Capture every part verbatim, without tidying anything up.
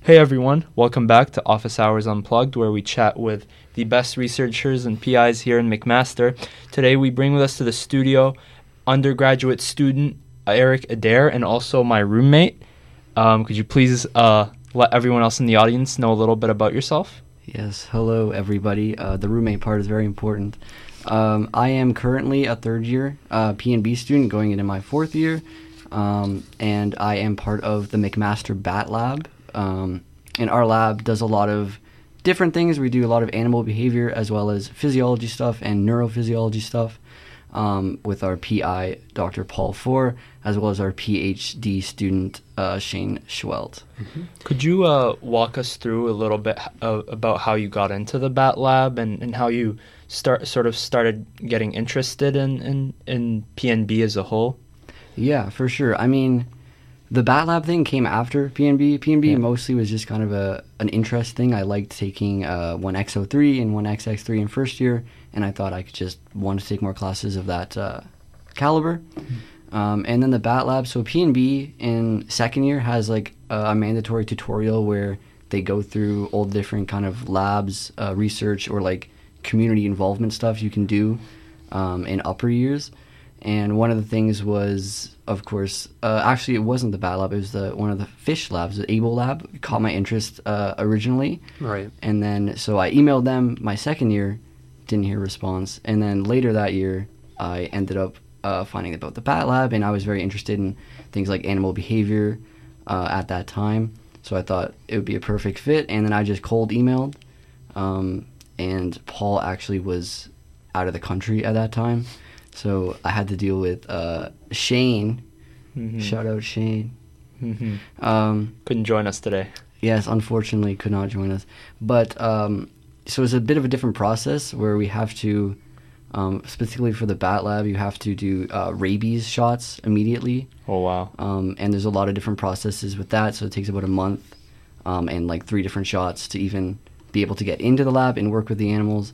Hey everyone, welcome back to Office Hours Unplugged, where we chat with the best researchers and P Is here in McMaster. Today we bring with us to the studio undergraduate student Eric Adair and also my roommate. Um, could you please uh, let everyone else in the audience know a little bit about yourself? Yes, hello everybody. Uh, the roommate part is very important. Um, I am currently a third year uh, P and B student going into my fourth year, um, and I am part of the McMaster Bat Lab. Um, and our lab does a lot of different things. We do a lot of animal behavior as well as physiology stuff and neurophysiology stuff um, with our P I, Doctor Paul Four, as well as our PhD student, uh, Shane Schwelt. Mm-hmm. Could you uh, walk us through a little bit uh, about how you got into the Bat Lab and, and how you start sort of started getting interested in, in, in P and B as a whole? Yeah, for sure. I mean, the Bat Lab thing came after P and B. P and B yeah. mostly was just kind of a an interest thing. I liked taking uh, one X O three and one X X three in first year, and I thought I could just want to take more classes of that uh, caliber. Mm-hmm. Um, and then the Bat Lab, so P and B in second year has like a, a mandatory tutorial where they go through all the different kind of labs, uh, research, or like community involvement stuff you can do um, in upper years. And one of the things was, of course, uh, actually it wasn't the Bat Lab, it was the one of the fish labs, the Able Lab. It caught my interest uh, originally. Right. And then, so I emailed them my second year, didn't hear a response. And then later that year, I ended up uh, finding about the Bat Lab, and I was very interested in things like animal behavior uh, at that time. So I thought it would be a perfect fit, and then I just cold emailed. Um, and Paul actually was out of the country at that time. So I had to deal with uh, Shane. Mm-hmm. Shout out Shane. Mm-hmm. Um, Couldn't join us today. Yes, unfortunately could not join us. But um, so it's a bit of a different process where we have to, um, specifically for the Bat Lab, you have to do uh, rabies shots immediately. Oh, wow. Um, and there's a lot of different processes with that. So it takes about a month um, and like three different shots to even be able to get into the lab and work with the animals.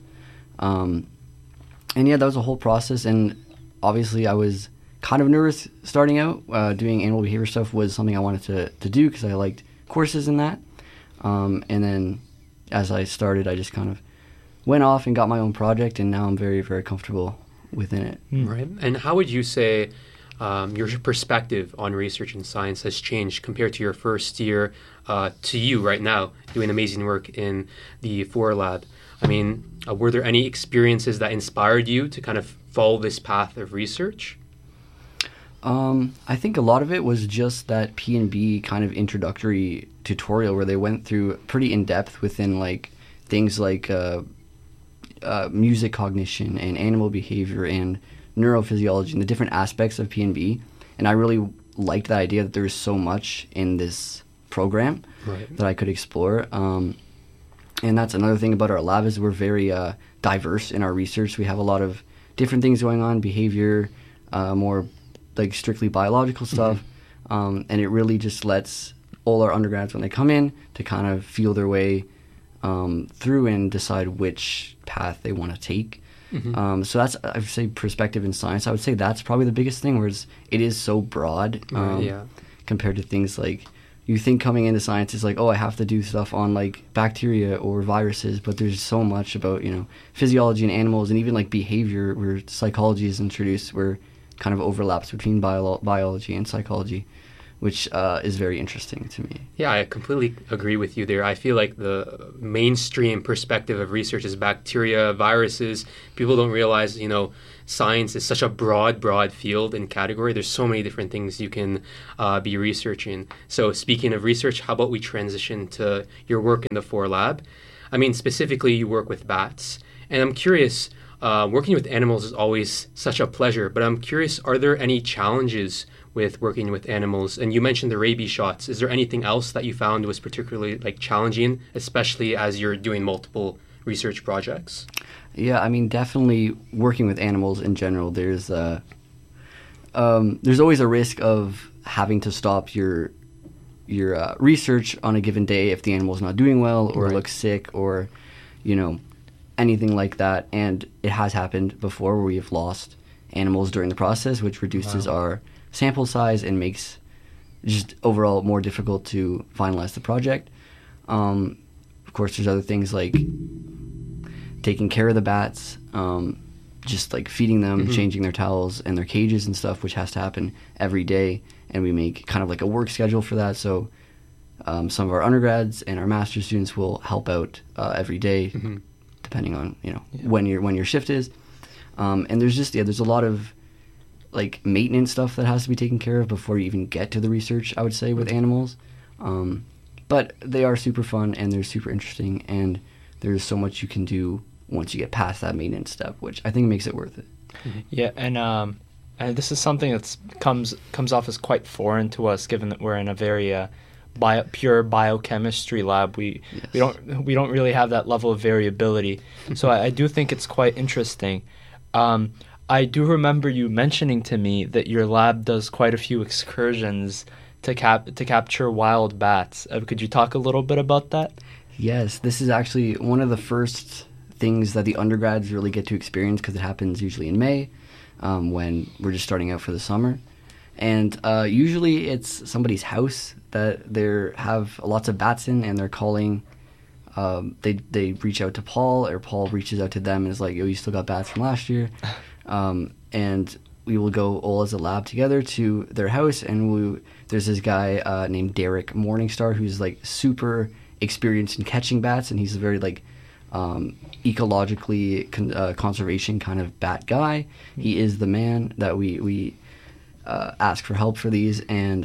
Um And yeah, that was a whole process, and obviously I was kind of nervous starting out. Uh, doing animal behavior stuff was something I wanted to, to do because I liked courses in that. Um, and then as I started, I just kind of went off and got my own project, and now I'm very, very comfortable within it. Mm. Right. And how would you say um, your perspective on research and science has changed compared to your first year uh, to you right now doing amazing work in the four lab? I mean, uh, were there any experiences that inspired you to kind of follow this path of research? Um, I think a lot of it was just that P and B kind of introductory tutorial where they went through pretty in-depth within like things like uh, uh, music cognition and animal behavior and neurophysiology and the different aspects of P and B. And I really liked the idea that there was so much in this program right. that I could explore. Um, And that's another thing about our lab is we're very uh, diverse in our research. We have a lot of different things going on, behavior, uh, more like strictly biological stuff. Mm-hmm. Um, and it really just lets all our undergrads, when they come in, to kind of feel their way um, through and decide which path they want to take. Mm-hmm. Um, so that's, I would say, perspective in science. I would say that's probably the biggest thing, whereas it is so broad um, right, yeah. compared to things like, you think coming into science is like, oh, I have to do stuff on like bacteria or viruses, but there's so much about, you know, physiology and animals and even like behavior where psychology is introduced, where kind of overlaps between bio- biology and psychology, which uh, is very interesting to me. Yeah, I completely agree with you there. I feel like the mainstream perspective of research is bacteria, viruses. People don't realize, you know, science is such a broad, broad field and category. There's so many different things you can uh, be researching. So speaking of research, how about we transition to your work in the four lab? I mean, specifically, you work with bats. And I'm curious, uh, working with animals is always such a pleasure, but I'm curious, are there any challenges with working with animals? And you mentioned the rabies shots. Is there anything else that you found was particularly like challenging, especially as you're doing multiple research projects? Yeah, I mean, definitely working with animals in general, there's uh, um, there's always a risk of having to stop your your uh, research on a given day if the animal's not doing well or right. looks sick or, you know, anything like that. And it has happened before where we've lost animals during the process, which reduces wow. our sample size and makes just overall more difficult to finalize the project. Um, of course, there's other things like taking care of the bats, um, just like feeding them, Mm-hmm. changing their towels and their cages and stuff, which has to happen every day. And we make kind of like a work schedule for that. So um, some of our undergrads and our master's students will help out uh, every day, Mm-hmm. depending on you know Yeah. when your when your shift is. Um, and there's just yeah, there's a lot of like maintenance stuff that has to be taken care of before you even get to the research, I would say, with animals. Um, but they are super fun and they're super interesting, and there's so much you can do once you get past that maintenance step, which I think makes it worth it. Yeah, and um, and this is something that's comes comes off as quite foreign to us, given that we're in a very uh, bio, pure biochemistry lab. We Yes. we don't we don't really have that level of variability. So I, I do think it's quite interesting. Um, I do remember you mentioning to me that your lab does quite a few excursions to cap to capture wild bats. Uh, could you talk a little bit about that? Yes, this is actually one of the first things that the undergrads really get to experience because it happens usually in May um, when we're just starting out for the summer. And uh, usually it's somebody's house that they have lots of bats in, and they're calling. Um, they they reach out to Paul, or Paul reaches out to them and is like, "Yo, you still got bats from last year," um, and we will go all as a lab together to their house. And we there's this guy uh, named Derek Morningstar who's like super experienced in catching bats, and he's a very like um, ecologically con- uh, conservation kind of bat guy. He is the man that we we uh, ask for help for these, and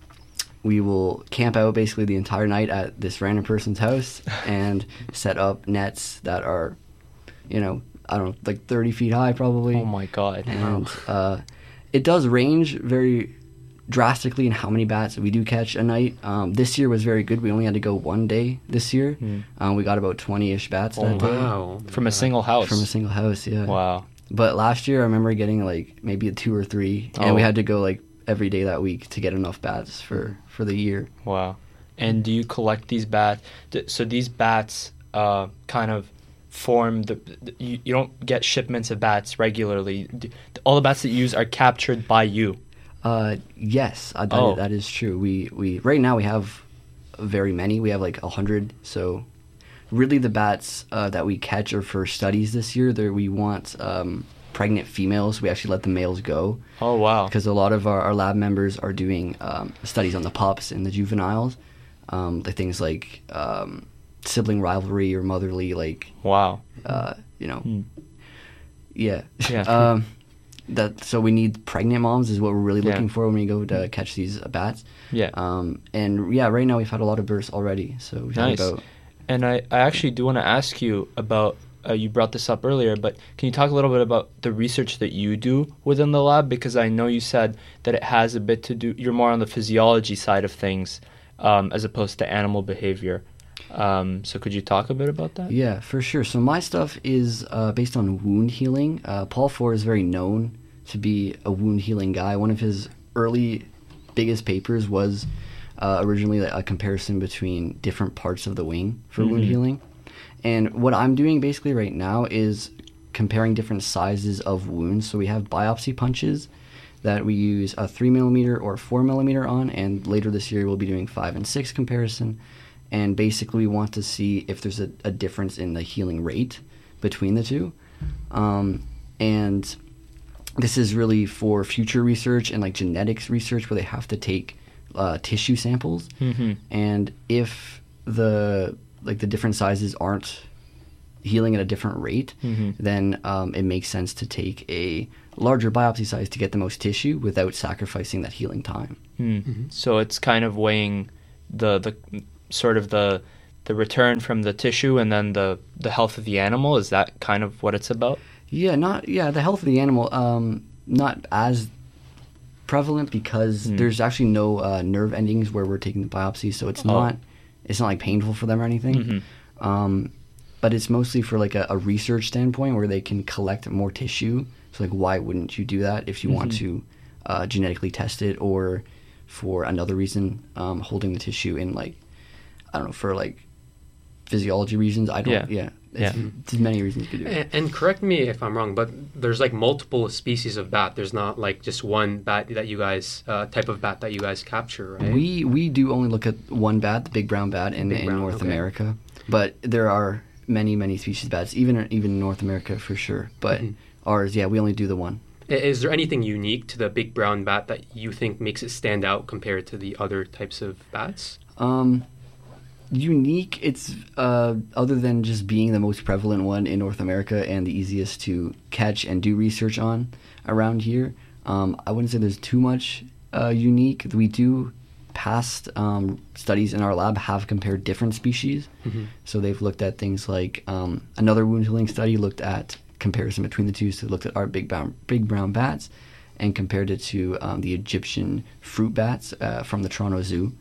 we will camp out basically the entire night at this random person's house and set up nets that are, you know, I don't know, like thirty feet high probably. Oh my god! And uh, it does range very drastically in how many bats we do catch a night. Um, this year was very good. We only had to go one day this year. Mm. Um, we got about twenty-ish bats Oh, that day. Wow. From a single house. From a single house, yeah. Wow. But last year I remember getting like maybe a two or three, and we Oh. had to go like every day that week to get enough bats for, for the year. Wow. And do you collect these bats? d- So these bats uh, kind of form the. the- You, you don't get shipments of bats regularly. D- All the bats that you use are captured by you. Uh, yes, uh, that, Oh. that is true. We we right now we have very many. We have like a hundred. So really, the bats uh, that we catch are for studies this year. There we want um, pregnant females. We actually let the males go Oh wow. because a lot of our, our lab members are doing um, studies on the pups and the juveniles. Um, the things like um, sibling rivalry or motherly, like Wow. uh, you know, Hmm. yeah, Yeah. um, that so we need pregnant moms is what we're really Yeah. looking for when we go to catch these uh, bats. Yeah. Um, and yeah, right now we've had a lot of births already. So we've Nice. had about And I, I actually do want to ask you about. Uh, you brought this up earlier, but can you talk a little bit about the research that you do within the lab? Because I know you said that it has a bit to do. You're more on the physiology side of things, um, as opposed to animal behavior. Um, so could you talk a bit about that? yeah, for sure. So my stuff is uh, based on wound healing. Uh, Paul Ford is very known to be a wound healing guy. One of his early biggest papers was uh, originally a comparison between different parts of the wing for wound Mhm. healing. And what I'm doing basically right now is comparing different sizes of wounds. So we have biopsy punches that we use a three millimeter or four millimeter on, and later this year we'll be doing five and six comparison. And basically, we want to see if there's a, a difference in the healing rate between the two. Um, and this is really for future research and like genetics research, where they have to take uh, tissue samples. Mm-hmm. And if the like the different sizes aren't healing at a different rate, Mhm. then um, it makes sense to take a larger biopsy size to get the most tissue without sacrificing that healing time. Mm. So it's kind of weighing the the sort of the the return from the tissue and then the the health of the animal. Is that kind of what it's about? Yeah, not yeah the health of the animal. Um, not as prevalent because Mm. there's actually no uh, nerve endings where we're taking the biopsy, so it's Oh. not it's not like painful for them or anything. Mhm. Um, but it's mostly for like a, a research standpoint where they can collect more tissue. So like, why wouldn't you do that if you want Mhm. to uh, genetically test it, or for another reason, um, holding the tissue in like I don't know for like physiology reasons. I don't Yeah. yeah It's, Yeah. there's many reasons you could do it. And, and correct me if I'm wrong, but there's like multiple species of bat. There's not like just one bat that you guys uh, type of bat that you guys capture, right? We we do only look at one bat, the big brown bat, in, Big in brown, North okay. America. But there are many many species of bats, even even in North America for sure. But Mhm. ours, yeah, we only do the one. I- Is there anything unique to the big brown bat that you think makes it stand out compared to the other types of bats? Um, unique. It's uh, other than just being the most prevalent one in North America and the easiest to catch and do research on around here. Um, I wouldn't say there's too much uh, unique. We do past um, studies in our lab have compared different species. Mhm. So they've looked at things like um, another wound healing study looked at comparison between the two. So they looked at our big brown big brown bats and compared it to um, the Egyptian fruit bats uh, from the Toronto Zoo.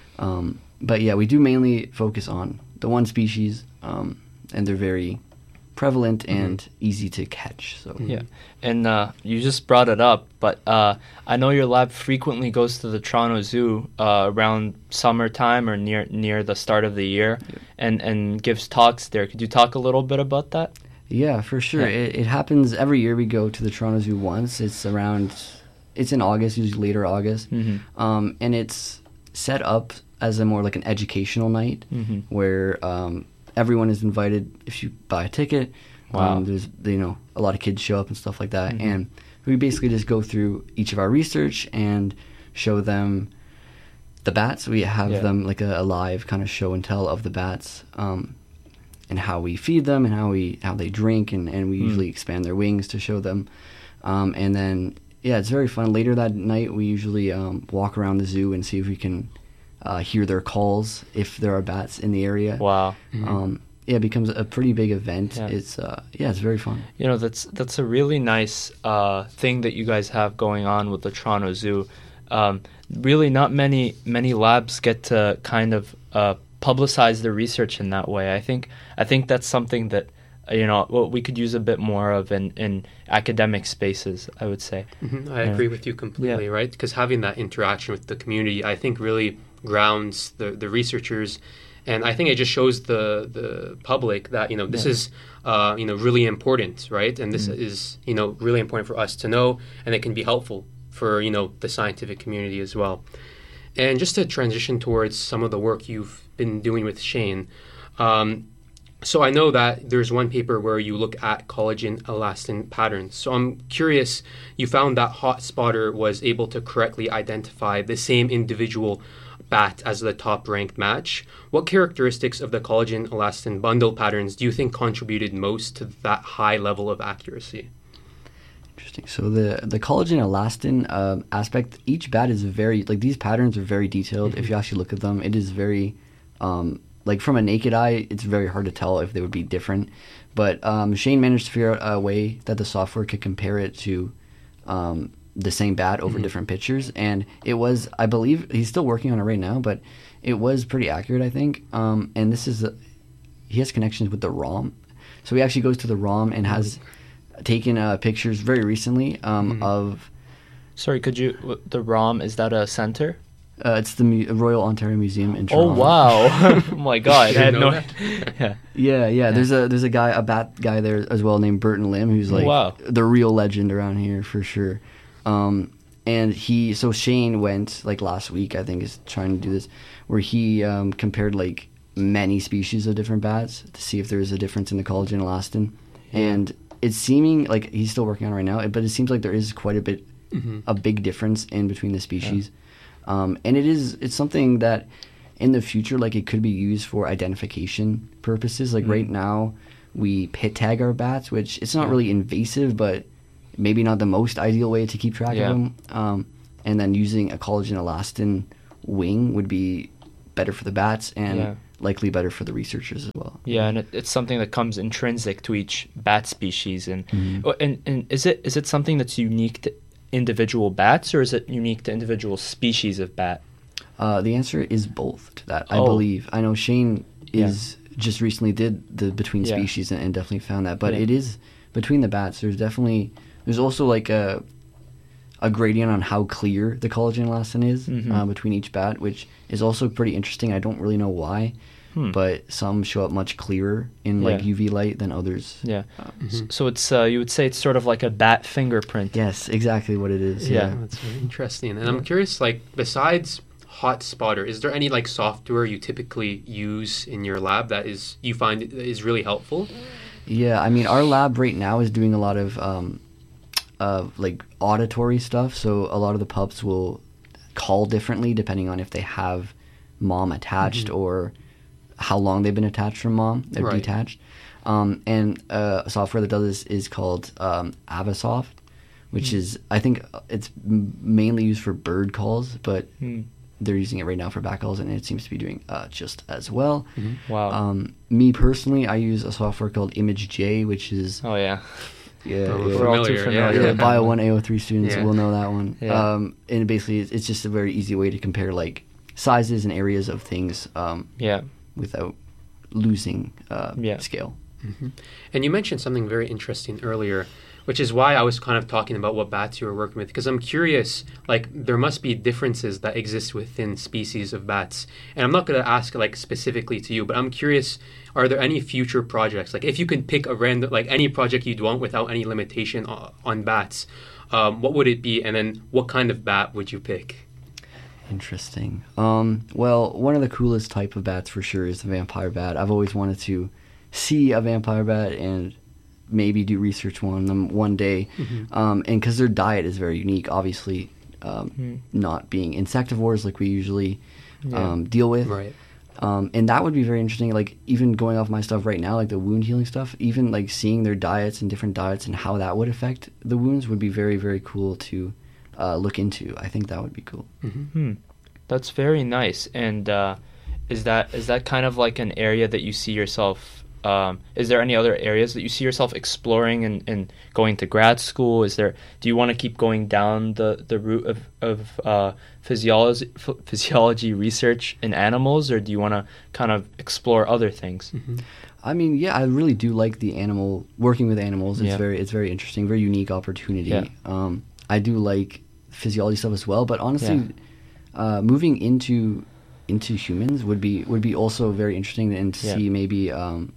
Um, but yeah, we do mainly focus on the one species, um, and they're very prevalent and easy to catch. So Yeah, and uh, you just brought it up, but uh, I know your lab frequently goes to the Toronto Zoo uh, around summertime or near near the start of the year, Yep. and and gives talks there. Could you talk a little bit about that? yeah, for sure. Yeah. It, it happens every year. We go to the Toronto Zoo once. It's around, it's in August, usually later August, Mm-hmm. um, and it's set up as a more like an educational night Mm-hmm. where um, everyone is invited if you buy a ticket. Wow. Um, there's you know a lot of kids show up and stuff like that, Mhm. and we basically just go through each of our research and show them the bats. We have Yeah. them like a, a live kind of show and tell of the bats, um, and how we feed them and how we how they drink, and, and we Mm. usually expand their wings to show them, um, and then yeah, it's very fun. Later that night, we usually um, walk around the zoo and see if we can uh, hear their calls if there are bats in the area. Wow. Um, yeah, it becomes a pretty big event. Yeah. It's uh, yeah, it's very fun. You know, that's that's a really nice uh, thing that you guys have going on with the Toronto Zoo. Um, really, not many many labs get to kind of uh, publicize their research in that way. I think I think that's something that uh, you know what we could use a bit more of in, in academic spaces, I would say. Mhm, I Yeah. agree with you completely, Yeah. right? Because having that interaction with the community, I think, really grounds the, the researchers, and I think it just shows the the public that you know this Yeah. is uh, you know really important, right? And this Mm. is you know really important for us to know, and it can be helpful for you know the scientific community as well. And just to transition towards some of the work you've been doing with Shane. Um, So I know that there's one paper where you look at collagen elastin patterns. So I'm curious, you found that HotSpotter was able to correctly identify the same individual bat as the top ranked match. What characteristics of the collagen elastin bundle patterns do you think contributed most to that high level of accuracy? Interesting. So the the collagen elastin uh, aspect, each bat is very like these patterns are very detailed. If you actually look at them, it is very um, like from a naked eye, it's very hard to tell if they would be different. But um, Shane managed to figure out a way that the software could compare it to um, the same bat over Mhm. different pictures, and it was, I believe, he's still working on it right now, but it was pretty accurate, I think. Um, and this is, a, he has connections with the ROM, so he actually goes to the ROM and has taken uh, pictures very recently um, Mhm. of. Sorry, could you w- the ROM, is that a center? Uh, it's the Mu- Royal Ontario Museum in Oh Toronto. wow! Oh my god, I Didn't had know no. that. Yeah. Yeah, yeah. There's a there's a guy, a bat guy there as well named Burton Lim, who's like Wow. the real legend around here for sure. Um, and he, so Shane went like last week, I think, is trying to do this, where he um, compared like many species of different bats to see if there was a difference in the collagen elastin, and it's seeming like he's still working on it right now, but it seems like there is quite a bit, Mhm. a big difference in between the species. Um, and it is it's something that in the future, like it could be used for identification purposes. Like Mm. right now, we pit tag our bats, which it's not Yeah. really invasive, but maybe not the most ideal way to keep track Yeah. of them. Um, and then using a collagen elastin wing would be better for the bats and Yeah. likely better for the researchers as well. Yeah, and it, it's something that comes intrinsic to each bat species, and Mhm. oh, and and is it is it something that's unique to individual bats, or is it unique to individual species of bat? Uh, the answer is both to that, I Oh. believe. I know Shane Yeah. is just recently did the between Yeah. species and, and definitely found that, but Yeah. it is between the bats. There's definitely there's also like a a gradient on how clear the collagen elastin is Mhm. uh, between each bat, which is also pretty interesting. I don't really know why, Hmm. but some show up much clearer in like Yeah. U V light than others. Yeah. Mm-hmm. S- So it's uh, you would say it's sort of like a bat fingerprint. Yes, exactly what it is. Yeah. Yeah. That's very interesting. And I'm curious, like, besides Hotspotter, is there any like software you typically use in your lab that is you find is really helpful? Yeah, I mean, our lab right now is doing a lot of um, uh, like auditory stuff. So a lot of the pups will call differently depending on if they have mom attached or how long they've been attached from mom. They're Right. detached. Um, and uh, a software that does this is called um, Avasoft, which is, I think it's m- mainly used for bird calls, but Hmm. they're using it right now for back calls, and it seems to be doing uh, just as well. Wow. Um, me personally, I use a software called ImageJ, which is oh yeah. yeah, Probably yeah, We're all too familiar, familiar. yeah, with Bio that one A O three students Yeah. will know that one. Yeah. Um, and basically, it's, it's just a very easy way to compare like sizes and areas of things um, Yeah. without losing uh, Yeah. scale. And you mentioned something very interesting earlier, which is why I was kind of talking about what bats you were working with, because I'm curious, like, there must be differences that exist within species of bats. And I'm not going to ask, like, specifically to you, but I'm curious, are there any future projects? Like, if you could pick a random, like, any project you'd want without any limitation on, on bats, um, what would it be? And then what kind of bat would you pick? Interesting. Um, well, one of the coolest type of bats for sure is the vampire bat. I've always wanted to see a vampire bat and maybe do research on them one day. Um, and because their diet is very unique, obviously, um, Mm. not being insectivores like we usually Yeah. um, deal with. Right. Um, and that would be very interesting. Like even going off my stuff right now, like the wound healing stuff, even like seeing their diets and different diets and how that would affect the wounds would be very, very cool to uh, look into. I think that would be cool. Hmm. That's very nice. And uh, is that is that kind of like an area that you see yourself? Um, is there any other areas that you see yourself exploring and, and going to grad school? Is there? Do you want to keep going down the, the route of of uh, physiology ph- physiology research in animals, or do you want to kind of explore other things? I mean, yeah, I really do like the animal working with animals. It's Yeah. very, it's very interesting, very unique opportunity. Yeah. Um, I do like physiology stuff as well, but honestly, uh, moving into into humans would be would be also very interesting, and to Yeah. see maybe um,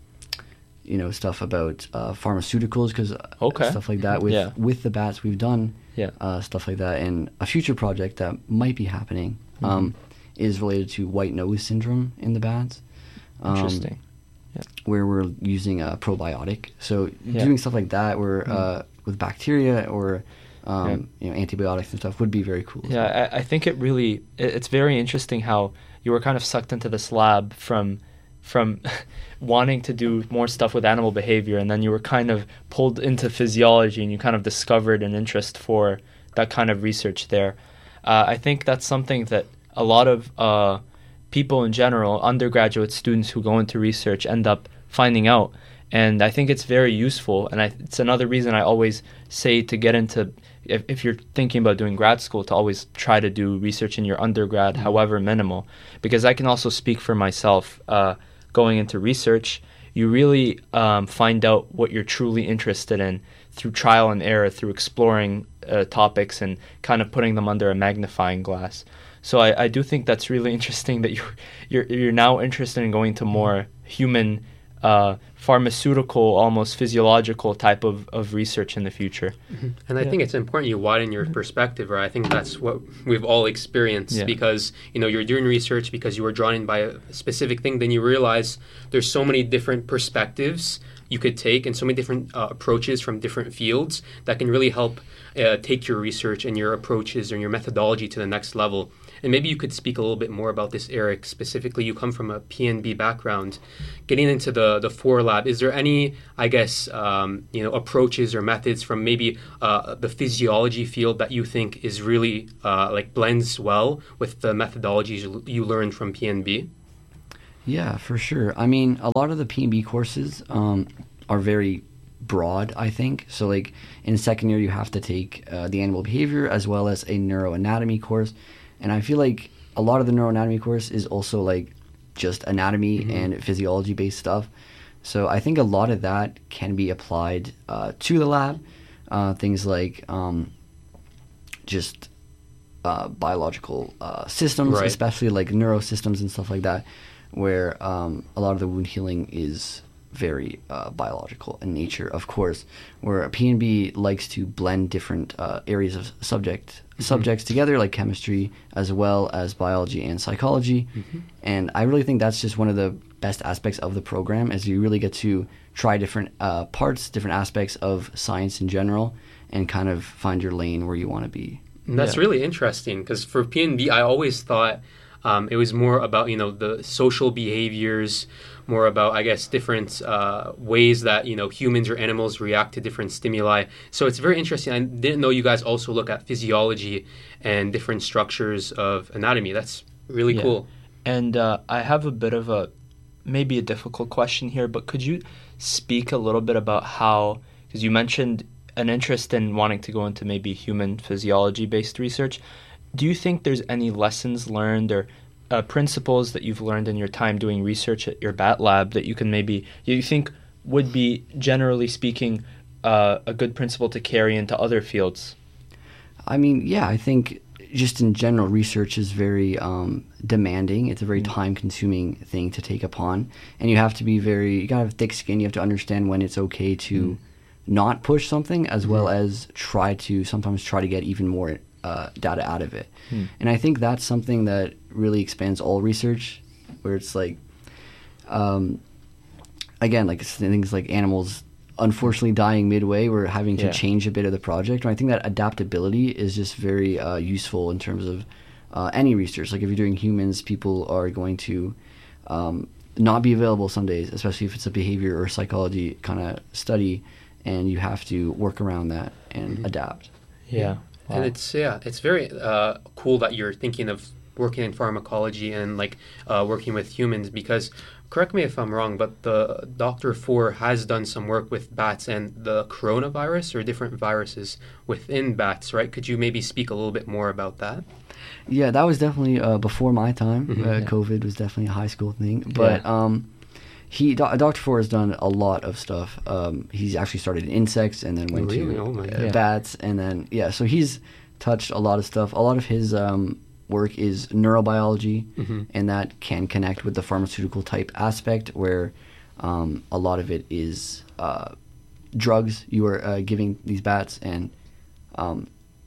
you know stuff about uh, pharmaceuticals because Okay. stuff like that with Yeah. with the bats we've done Yeah. uh, stuff like that, and a future project that might be happening Mm-hmm. um, is related to white nose syndrome in the bats. Um, Interesting. where we're using a probiotic. So Yeah. doing stuff like that, where uh, with bacteria or um, you know antibiotics and stuff would be very cool. Yeah, I, I think it really it, it's very interesting how you were kind of sucked into this lab from from wanting to do more stuff with animal behavior, and then you were kind of pulled into physiology, and you kind of discovered an interest for that kind of research there. Uh, I think that's something that a lot of uh, people in general, undergraduate students who go into research, end up finding out. And I think it's very useful. And I, it's another reason I always say to get into, if, if you're thinking about doing grad school, to always try to do research in your undergrad, however minimal. Because I can also speak for myself. Uh, going into research, you really um, find out what you're truly interested in through trial and error, through exploring uh, topics and kind of putting them under a magnifying glass. So I, I do think that's really interesting that you're, you're you're now interested in going to more human, uh, pharmaceutical, almost physiological type of, of research in the future. And I Yeah. think it's important you widen your perspective, right? I think that's what we've all experienced Yeah. because, you know, you're doing research because you were drawn in by a specific thing, then you realize there's so many different perspectives you could take and so many different uh, approaches from different fields that can really help uh, take your research and your approaches and your methodology to the next level. And maybe you could speak a little bit more about this, Eric. Specifically, you come from a P N B background. Getting into the the four lab, is there any, I guess, um, you know, approaches or methods from maybe uh, the physiology field that you think is really uh, like blends well with the methodologies you, you learned from P N B? Yeah, for sure. I mean, a lot of the P and B courses um, are very broad, I think. So, like, in second year, you have to take uh, the animal behavior as well as a neuroanatomy course. And I feel like a lot of the neuroanatomy course is also, like, just anatomy Mm-hmm. and physiology-based stuff. So I think a lot of that can be applied uh, to the lab. Uh, things like um, just uh, biological uh, systems, Right. especially like neurosystems and stuff like that. where um, a lot of the wound healing is very uh, biological in nature, of course, where P N B likes to blend different uh, areas of subject mm-hmm. subjects together, like chemistry as well as biology and psychology. Mm-hmm. And I really think that's just one of the best aspects of the program, is you really get to try different uh, parts, different aspects of science in general, and kind of find your lane where you want to be. And that's yeah. really interesting, because for P N B, I always thought um, it was more about, you know, the social behaviors, more about, I guess, different uh, ways that, you know, humans or animals react to different stimuli. So it's very interesting. I didn't know you guys also look at physiology and different structures of anatomy. That's really yeah. cool. And uh, I have a bit of a, maybe a difficult question here, but could you speak a little bit about how, because you mentioned an interest in wanting to go into maybe human physiology-based research. Do you think there's any lessons learned or uh, principles that you've learned in your time doing research at your bat lab that you can maybe, you think would be, generally speaking, uh, a good principle to carry into other fields? I mean, yeah, I think just in general, research is very um, demanding. It's a very mm-hmm. time-consuming thing to take upon. And you have to be very, you gotta have thick skin. You have to understand when it's okay to mm-hmm. not push something, as well as try to sometimes try to get even more uh, data out of it. Hmm. And I think that's something that really expands all research, where it's like, um, again, like things like animals unfortunately dying midway, we're having to yeah. change a bit of the project. And I think that adaptability is just very uh, useful in terms of uh, any research. Like if you're doing humans, people are going to um, not be available some days, especially if it's a behavior or psychology kind of study, and you have to work around that and mm-hmm. adapt. Yeah. Wow. And it's, yeah, it's very uh, cool that you're thinking of working in pharmacology and like uh, working with humans, because, correct me if I'm wrong, but the Doctor Four has done some work with bats and the coronavirus or different viruses within bats, right? Could you maybe speak a little bit more about that? Yeah, that was definitely uh, before my time. Mm-hmm. Uh, yeah. COVID was definitely a high school thing. But yeah. um, he, Do- Doctor Four has done a lot of stuff. Um, he's actually started in insects and then went really? to oh my uh, bats. And then, yeah, so he's touched a lot of stuff. A lot of his um, work is neurobiology, mm-hmm. and that can connect with the pharmaceutical type aspect, where um, a lot of it is uh, drugs you are uh, giving these bats and um,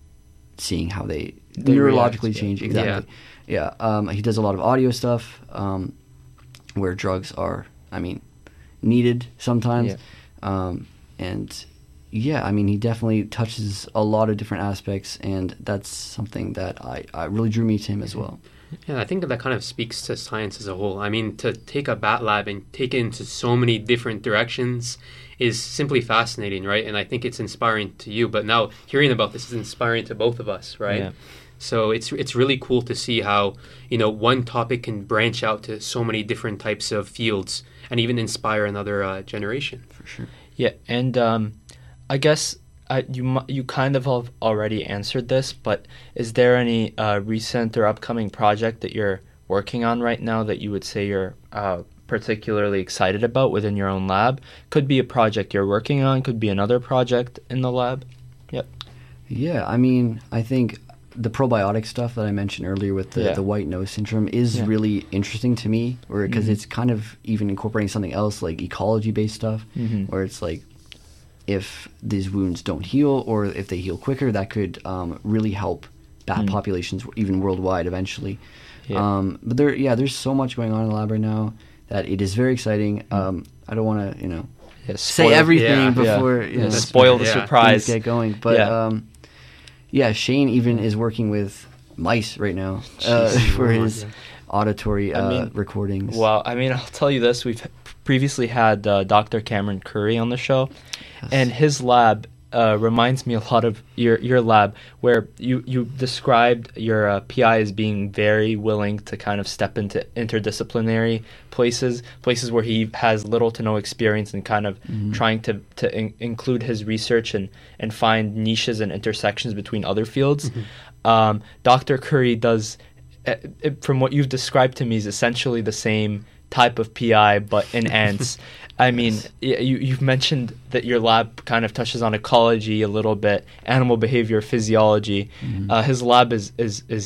seeing how they, they neurologically react, change. Yeah. Exactly. Yeah. yeah. Um, he does a lot of audio stuff um, where drugs are, I mean, needed sometimes. Yeah. Um, and yeah, I mean, he definitely touches a lot of different aspects, and that's something that I, I really drew me to him as well. Yeah, I think that kind of speaks to science as a whole. I mean, to take a bat lab and take it into so many different directions is simply fascinating, right? And I think it's inspiring to you. But now hearing about this is inspiring to both of us, right? Yeah. So it's it's really cool to see how, you know, one topic can branch out to so many different types of fields and even inspire another uh, generation. For sure. Yeah, and um, I guess uh, you mu- you kind of have already answered this, but is there any uh, recent or upcoming project that you're working on right now that you would say you're uh, particularly excited about within your own lab? Could be a project you're working on, could be another project in the lab. Yep. Yeah, I mean, I think the probiotic stuff that I mentioned earlier with the, yeah. the white nose syndrome is yeah. really interesting to me, because mm-hmm. it's kind of even incorporating something else like ecology-based stuff, mm-hmm. where it's like, if these wounds don't heal, or if they heal quicker, that could um, really help bat mm. populations even worldwide eventually. Yeah. Um, but there, yeah, there's so much going on in the lab right now that it is very exciting. Mm. Um, I don't want to, you know, yeah, say everything yeah. before yeah. you know, spoil the yeah. surprise. Get going, but yeah. Um, yeah, Shane even is working with mice right now uh, for his yeah. auditory uh, I mean, recordings. Well, I mean, I'll tell you this: we've previously had uh, Doctor Cameron Curry on the show, yes. and his lab uh, reminds me a lot of your your lab, where you you described your uh, P I as being very willing to kind of step into interdisciplinary places, places where he has little to no experience, and kind of mm-hmm. trying to to in- include his research and and find niches and intersections between other fields. Mm-hmm. Um, Doctor Curry does, uh, it, from what you've described to me, is essentially the same type of P I, but in ants. I mean, you, you've mentioned that your lab kind of touches on ecology a little bit, animal behavior, physiology. Mm-hmm. Uh, his lab is, is, is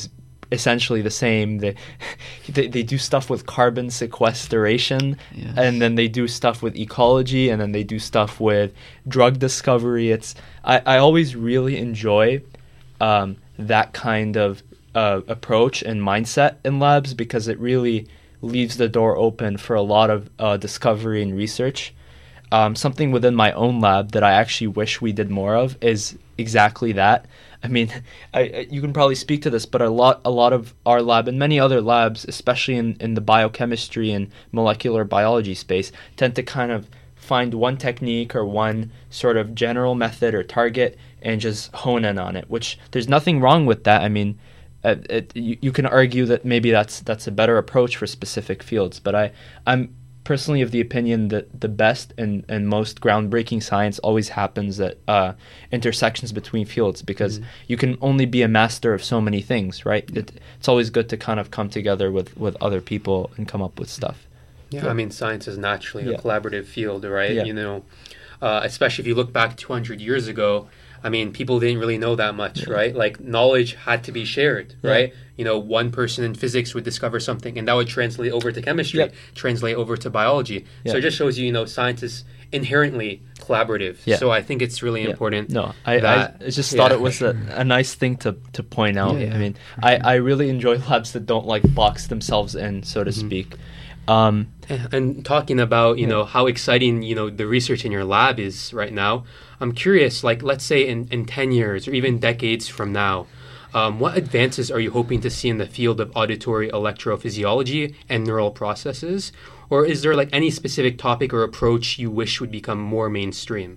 essentially the same. They, they they do stuff with carbon sequestration, Yes. and then they do stuff with ecology, and then they do stuff with drug discovery. It's I, I always really enjoy um, that kind of uh, approach and mindset in labs, because it really leaves the door open for a lot of uh, discovery and research. Um, something within my own lab that I actually wish we did more of is exactly that. I mean, I, I, you can probably speak to this, but a lot, a lot of our lab and many other labs, especially in, in the biochemistry and molecular biology space, tend to kind of find one technique or one sort of general method or target and just hone in on it. Which there's nothing wrong with that. I mean, uh, it, you, you can argue that maybe that's that's a better approach for specific fields, but I, I'm personally of the opinion that the best and, and most groundbreaking science always happens at uh, intersections between fields, because mm-hmm. you can only be a master of so many things, right? It, it's always good to kind of come together with, with other people and come up with stuff. Yeah, I mean, science is naturally Yeah. a collaborative field, right? Yeah. You know, uh, especially if you look back two hundred years ago, I mean, people didn't really know that much, Yeah. right? Like, knowledge had to be shared, Yeah. right? You know, one person in physics would discover something, and that would translate over to chemistry, Yeah. translate over to biology. Yeah. So it just shows you, you know, science is inherently collaborative. Yeah. So I think it's really Yeah. important. No, I, that- I just yeah. thought it was a, a nice thing to, to point out. Yeah, yeah. I mean, I, I really enjoy labs that don't like box themselves in, so to Mhm. speak. Um, And talking about, you Yeah. know, how exciting, you know, the research in your lab is right now, I'm curious, like, let's say in, in ten years or even decades from now, um, what advances are you hoping to see in the field of auditory electrophysiology and neural processes? Or is there, like, any specific topic or approach you wish would become more mainstream?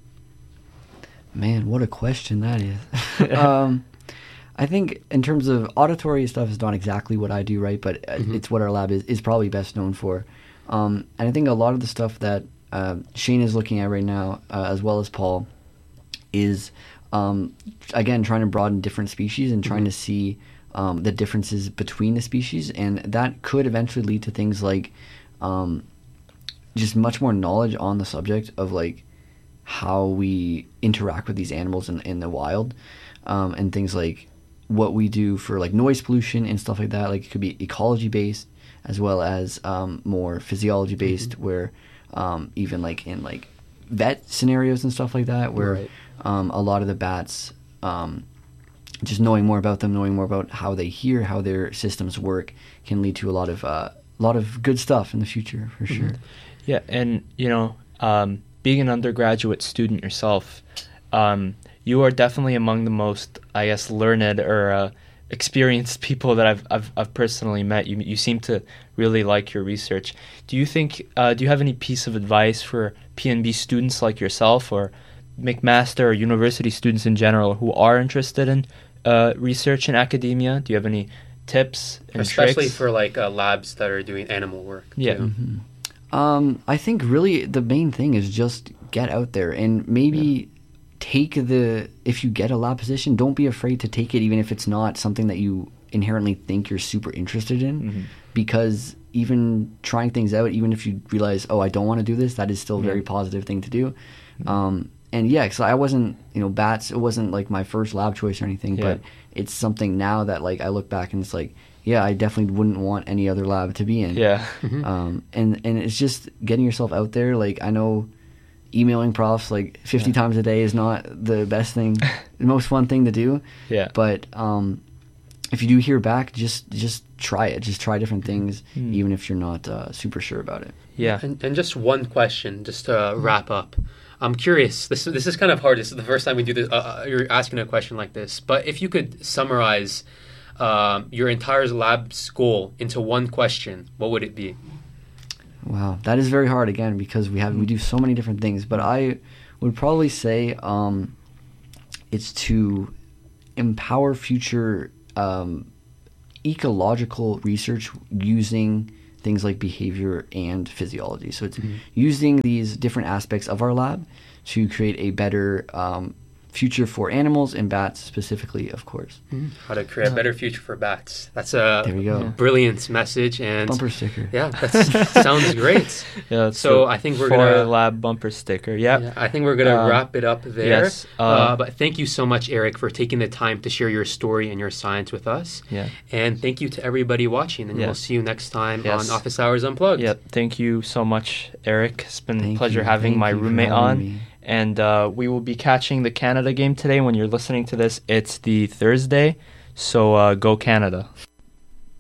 Man, what a question that is. um, I think in terms of auditory stuff is not exactly what I do, right? But uh, Mhm. it's what our lab is, is probably best known for. Um, and I think a lot of the stuff that uh, Shane is looking at right now, uh, as well as Paul, is, um, again, trying to broaden different species and trying Mhm. to see um, the differences between the species. And that could eventually lead to things like um, just much more knowledge on the subject of, like, how we interact with these animals in, in the wild, um, and things like what we do for, like, noise pollution and stuff like that. Like, it could be ecology based as well as um, more physiology based, Mm-hmm. where um, even like in like vet scenarios and stuff like that, where Right. um, a lot of the bats, um, just knowing more about them, knowing more about how they hear, how their systems work, can lead to a lot of uh, a lot of good stuff in the future for Mm-hmm. sure. Yeah, and you know, um, being an undergraduate student yourself, um, you are definitely among the most, I guess, learned or uh, experienced people that I've, I've I've personally met. You you seem to really like your research. Do you think? Uh, do you have any piece of advice for P N B students like yourself, or McMaster or university students in general who are interested in uh, research in academia? Do you have any tips and Especially tricks? for, like, uh, labs that are doing animal work. Yeah. too. Um, I think really the main thing is just get out there and maybe take the, if you get a lab position, don't be afraid to take it, even if it's not something that you inherently think you're super interested in, Mhm. because even trying things out, even if you realize, oh, I don't want to do this, that is still a very Yeah. positive thing to do. Um, and yeah, because I wasn't, you know, bats, it wasn't like my first lab choice or anything, Yeah. but it's something now that, like, I look back and it's like, yeah, I definitely wouldn't want any other lab to be in. Yeah. Um, and, and it's just getting yourself out there. Like, I know emailing profs like fifty Yeah. times a day is not the best thing, the most fun thing to do. Yeah. But um, if you do hear back, just just try it. Just try different things, Mm. even if you're not uh, super sure about it. Yeah. And, and just one question, just to wrap up. I'm curious. This this is kind of hard. This is the first time we do this. Uh, uh, you're asking a question like this, but if you could summarize um, your entire lab's goal into one question, what would it be? Wow, that is very hard again because we have we do so many different things. But I would probably say um, it's to empower future um, ecological research using things like behavior and physiology. So it's Mhm. using these different aspects of our lab to create a better um, future for animals and bats specifically, of course. How to create a better future for bats. That's a There we go. brilliant message. And Bumper sticker. yeah, that sounds great. Yeah, it's So the I think we're four gonna- lab bumper sticker. Yep. Yeah, I think we're going to Um, wrap it up there. yes, uh, uh, but thank you so much, Eric, for taking the time to share your story and your science with us. Yeah. And thank you to everybody watching. And Yeah. we'll see you next time Yes. on Office Hours Unplugged. Yep. Thank you so much, Eric. It's been a Thank pleasure you. having Thank my you for roommate having on. me. And uh, we will be catching the Canada game today. When you're listening to this, it's the Thursday. So uh, go Canada.